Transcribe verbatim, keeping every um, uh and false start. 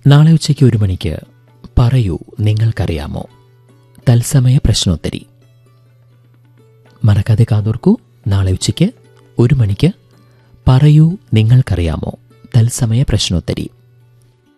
നാളെ ഉച്ചയ്ക്ക് ഒരു മണിക്ക് പറയൂ നിങ്ങൾക്കറിയാമോ തത്സമയ പ്രശ്നോത്തരി. മറക്കാതെ കാതോർക്കൂ. നാളെ ഉച്ചയ്ക്ക് ഒരു മണിക്ക് പറയൂ നിങ്ങൾക്കറിയാമോ തത്സമയ പ്രശ്നോത്തരി.